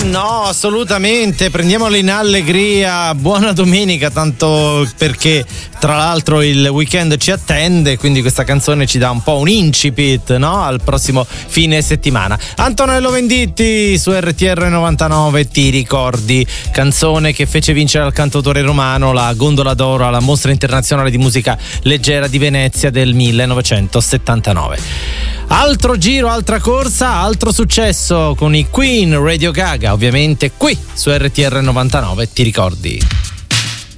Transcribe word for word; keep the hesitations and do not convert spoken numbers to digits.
No, assolutamente, prendiamolo in allegria. Buona domenica, tanto perché tra l'altro il weekend ci attende, quindi questa canzone ci dà un po' un incipit, no? Al prossimo fine settimana. Antonello Venditti su R T R novantanove, Ti ricordi, canzone che fece vincere al cantautore romano la Gondola d'Oro alla Mostra Internazionale di Musica Leggera di Venezia del millenovecentosettantanove. Altro giro, altra corsa, altro successo con i Queen, Radio Gaga, ovviamente qui su R T R novantanove, Ti ricordi.